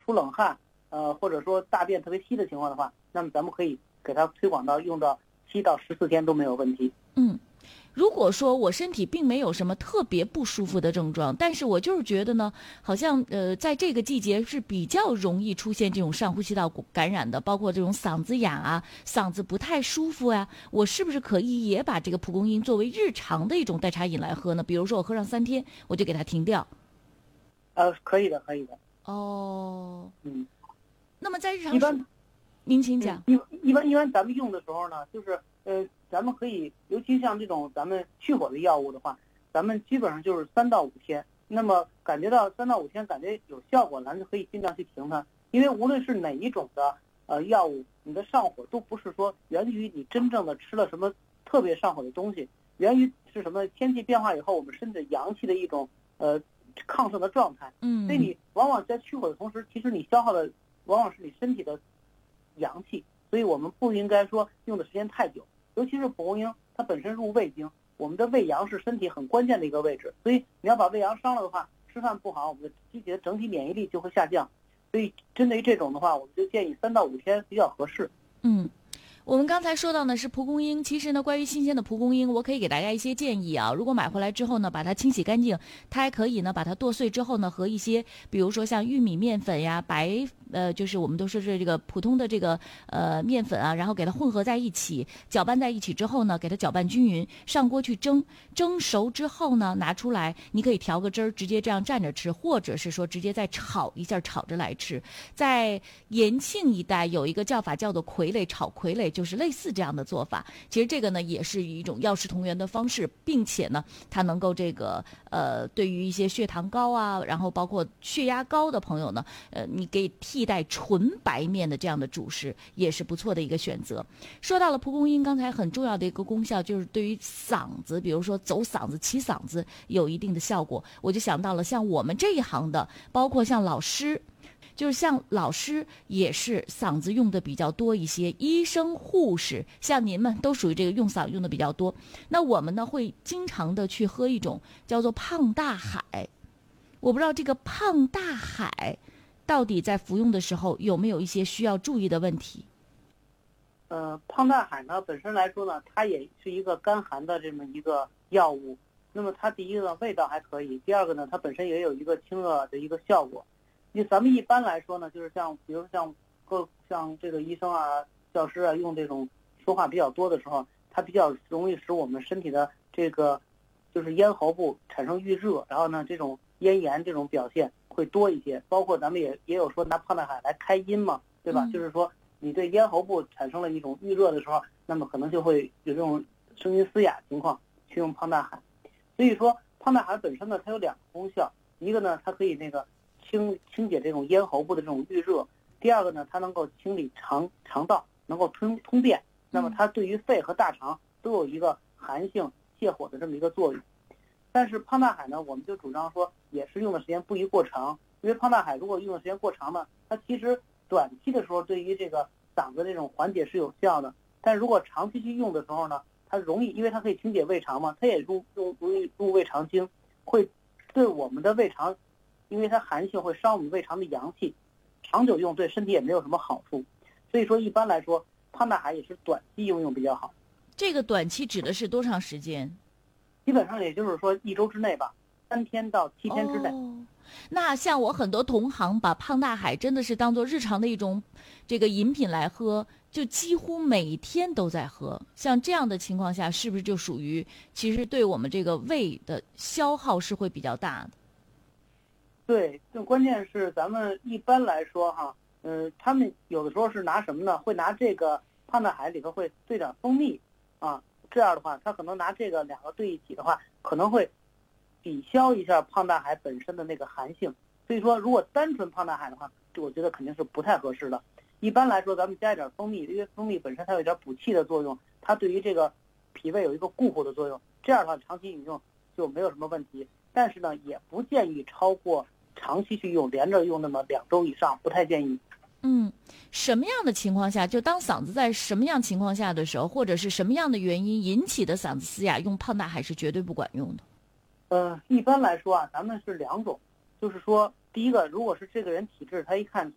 出冷汗，或者说大便特别稀的情况的话，那么咱们可以给他推广到用到7到14天都没有问题。 如果说我身体并没有什么特别不舒服的症状，但是我就是觉得呢，好像在这个季节是比较容易出现这种上呼吸道感染的，包括这种嗓子痒啊、嗓子不太舒服呀，我是不是可以也把这个蒲公英作为日常的一种代茶饮来喝呢？比如说我喝上3天，我就给它停掉。 可以的，可以的。 那么在日常一般， 您请讲。 一般咱们用的时候呢，就是咱们可以，尤其像这种咱们去火的药物的话，咱们基本上就是3到5天。那么感觉到3到5天感觉有效果，咱就可以尽量去停它。因为无论是哪一种的药物，你的上火都不是说源于你真正的吃了什么特别上火的东西，源于是什么天气变化以后我们身体阳气的一种亢盛的状态。所以你往往在去火的同时，其实你消耗的往往是你身体的阳气，所以我们不应该说用的时间太久。尤其是蒲公英，它本身入胃经，我们的胃阳是身体很关键的一个位置，所以你要把胃阳伤了的话，吃饭不好，我们的机体的整体免疫力就会下降。所以针对于这种的话，我们就建议3到5天比较合适。 我们刚才说到呢是蒲公英，其实呢关于新鲜的蒲公英，我可以给大家一些建议啊。如果买回来之后呢，把它清洗干净，它还可以呢把它剁碎之后呢，和一些比如说像玉米面粉呀、就是我们都说是这个普通的这个面粉啊，然后给它混合在一起，搅拌在一起之后呢，给它搅拌均匀，上锅去蒸，蒸熟之后呢拿出来，你可以调个汁儿，直接这样蘸着吃，或者是说直接再炒一下，炒着来吃。在延庆一带有一个叫法叫做傀儡炒傀儡，就是类似这样的做法。其实这个呢也是一种药食同源的方式，并且呢它能够这个对于一些血糖高啊，然后包括血压高的朋友呢，你给替代纯白面的这样的主食也是不错的一个选择。说到了蒲公英，刚才很重要的一个功效就是对于嗓子，比如说走嗓子、起嗓子有一定的效果。我就想到了像我们这一行的，包括像老师。就是像老师也是嗓子用的比较多一些，医生、护士，像您们都属于这个用嗓用的比较多。那我们呢会经常的去喝一种叫做胖大海，我不知道这个胖大海到底在服用的时候有没有一些需要注意的问题。 胖大海呢本身来说呢，它也是一个干寒的这么一个药物。那么它第一个呢味道还可以，第二个呢它本身也有一个清热的一个效果。咱们一般来说呢，就是比如像这个医生啊、教师啊，用这种说话比较多的时候，它比较容易使我们身体的这个就是咽喉部产生郁热，然后呢这种咽炎这种表现会多一些。包括咱们也有说拿胖大海来开阴嘛，对吧？就是说你对咽喉部产生了一种郁热的时候，那么可能就会有这种声音嘶哑情况，去用胖大海。所以说胖大海本身呢，它有2个功效，一个呢它可以清解这种咽喉部的这种郁热，第二个呢它能够清理肠道，能够通便。那么它对于肺和大肠都有一个寒性泻火的这么一个作用。但是胖大海呢，我们就主张说也是用的时间不宜过长，因为胖大海如果用的时间过长呢，它其实短期的时候对于这个嗓子这种缓解是有效的，但如果长期去用的时候呢，它容易，因为它可以清解胃肠嘛，它也容易入胃肠经，会对我们的胃肠，因为它寒性会伤我们胃肠的阳气，长久用对身体也没有什么好处。所以说一般来说胖大海也是短期应用比较好。 这个短期指的是多长时间？ 基本上也就是说1周之内吧，3天到7天之内。 那像我很多同行把胖大海真的是当做日常的一种这个饮品来喝，就几乎每天都在喝。像这样的情况下，是不是就属于其实对我们这个胃的消耗是会比较大的？ 对，就关键是咱们一般来说哈，他们有的时候是拿什么呢？会拿这个胖大海里头会兑点蜂蜜啊，这样的话，他可能拿这个2个兑一起的话，可能会抵消一下胖大海本身的那个寒性。所以说，如果单纯胖大海的话，这我觉得肯定是不太合适的。一般来说，咱们加一点蜂蜜，因为蜂蜜本身它有一点补气的作用，它对于这个脾胃有一个固护的作用，这样的话长期饮用就没有什么问题。但是呢，也不建议超过长期去用，连着用那么2周以上，不太建议。 什么样的情况下，就当嗓子在什么样情况下的时候，或者是什么样的原因引起的嗓子嘶哑，用胖大海是绝对不管用的？ 一般来说啊，咱们是2种，就是说，第一个，如果是这个人体质，他一看